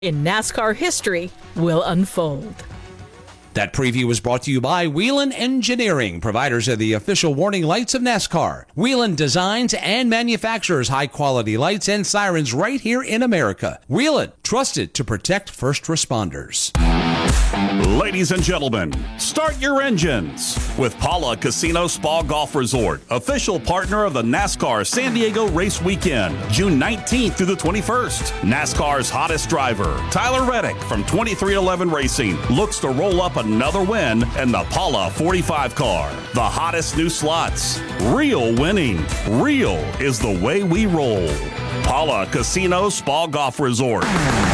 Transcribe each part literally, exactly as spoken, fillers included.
in NASCAR history will unfold. That preview was brought to you by Whelen Engineering, providers of the official warning lights of NASCAR. Whelen designs and manufactures high-quality lights and sirens right here in America. Whelen, trusted to protect first responders. Ladies and gentlemen, start your engines with Pala Casino Spa Golf Resort, official partner of the NASCAR San Diego Race Weekend, June nineteenth through the twenty-first. NASCAR's hottest driver, Tyler Reddick from twenty-three eleven Racing, looks to roll up another win in the Pala forty-five car. The hottest new slots. Real winning. Real is the way we roll. Pala Casino Spa Golf Resort.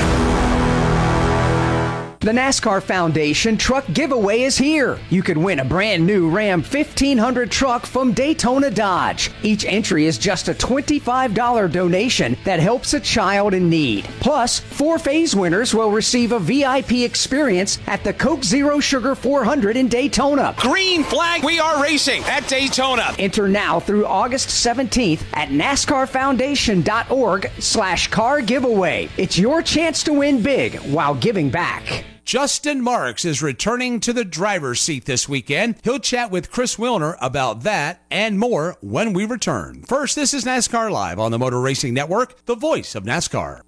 The NASCAR Foundation Truck Giveaway is here. You could win a brand new Ram fifteen hundred truck from Daytona Dodge. Each entry is just a twenty-five dollars donation that helps a child in need. Plus, four phase winners will receive a V I P experience at the Coke Zero Sugar four hundred in Daytona. Green flag, we are racing at Daytona. Enter now through August seventeenth at NASCARFoundation.org slash car giveaway. It's your chance to win big while giving back. Justin Marks is returning to the driver's seat this weekend. He'll chat with Chris Wilner about that and more when we return. First, this is NASCAR Live on the Motor Racing Network, the voice of NASCAR.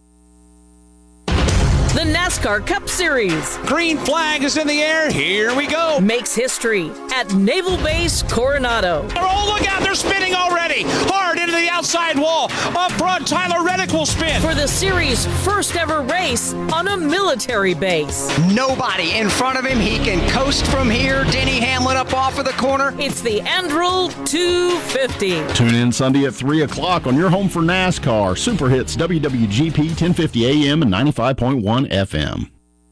The NASCAR Cup Series. Green flag is in the air. Here we go. Makes history at Naval Base Coronado. Oh, look out. They're spinning already. Hard into the outside wall. Up front, Tyler Reddick will spin. For the series' first ever race on a military base. Nobody in front of him. He can coast from here. Denny Hamlin up off of the corner. It's the Anduril two fifty. Tune in Sunday at three o'clock on your home for NASCAR. Super Hits W W G P ten fifty A M and ninety-five point one F M.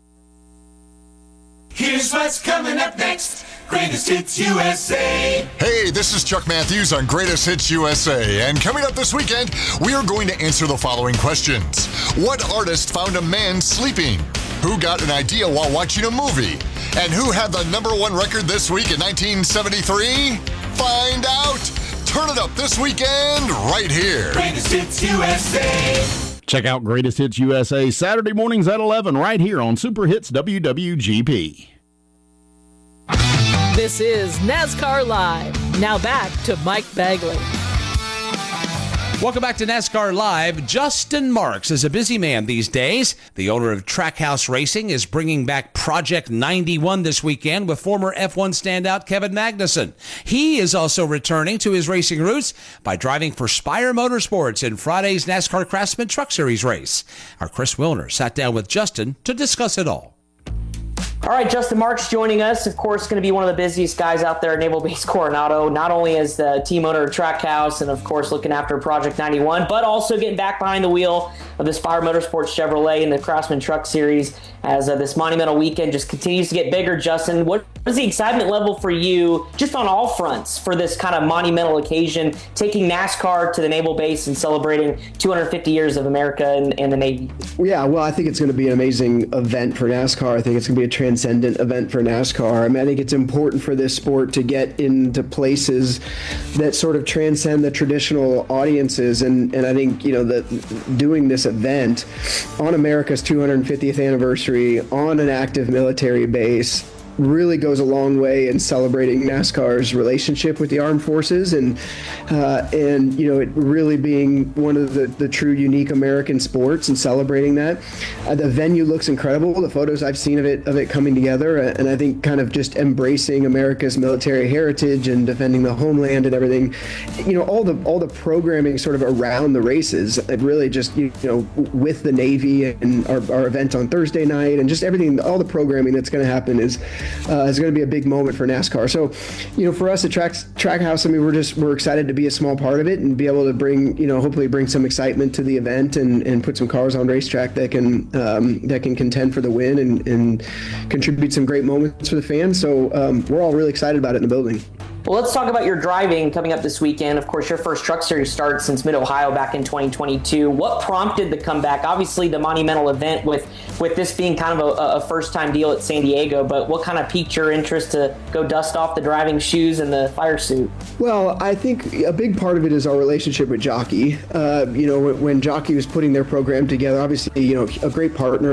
Here's what's coming up next. Greatest Hits U S A. Hey, this is Chuck Matthews on Greatest Hits U S A. And coming up this weekend, we are going to answer the following questions. What artist found a man sleeping? Who got an idea while watching a movie? And who had the number one record this week in nineteen seventy-three? Find out. Turn it up this weekend right here. Greatest Hits U S A. Check out Greatest Hits U S A Saturday mornings at eleven right here on Super Hits W W G P. This is NASCAR Live. Now back to Mike Bagley. Welcome back to NASCAR Live. Justin Marks is a busy man these days. The owner of Trackhouse Racing is bringing back Project ninety-one this weekend with former F one standout Kevin Magnussen. He is also returning to his racing roots by driving for Spire Motorsports in Friday's NASCAR Craftsman Truck Series race. Our Chris Wilner sat down with Justin to discuss it all. All right, Justin Marks joining us. Of course, going to be one of the busiest guys out there at Naval Base Coronado, not only as the team owner of Trackhouse and, of course, looking after Project ninety-one, but also getting back behind the wheel of the Spire Motorsports Chevrolet in the Craftsman Truck Series as uh, this monumental weekend just continues to get bigger. Justin, what is the excitement level for you just on all fronts for this kind of monumental occasion, taking NASCAR to the Naval Base and celebrating two hundred fifty years of America and, and the Navy? Yeah, well, I think it's going to be an amazing event for NASCAR. I think it's going to be a transcendent event for NASCAR. I mean, I think it's important for this sport to get into places that sort of transcend the traditional audiences. And, and I think, you know, that doing this event on America's two hundred fiftieth anniversary on an active military base really goes a long way in celebrating NASCAR's relationship with the armed forces and uh, and you know it really being one of the, the true unique American sports and celebrating that. Uh, the venue looks incredible. The photos I've seen of it of it coming together, and I think kind of just embracing America's military heritage and defending the homeland and everything. You know, all the all the programming sort of around the races. It really just you know with the Navy and our, our event on Thursday night and just everything, all the programming that's going to happen is. Uh, is going to be a big moment for NASCAR. So, you know, for us at Track Trackhouse, I mean, we're just we're excited to be a small part of it and be able to bring, you know, hopefully bring some excitement to the event and, and put some cars on racetrack that can um, that can contend for the win and, and contribute some great moments for the fans. So um, we're all really excited about it in the building. Well, let's talk about your driving coming up this weekend. Of course, your first Truck Series start since Mid-Ohio back in twenty twenty-two. What prompted the comeback? Obviously, the monumental event with, with this being kind of a, a first-time deal at San Diego, but what kind of piqued your interest to go dust off the driving shoes and the fire suit? Well, I think a big part of it is our relationship with Jockey. Uh, you know, when, when Jockey was putting their program together, obviously, you know, a great partner.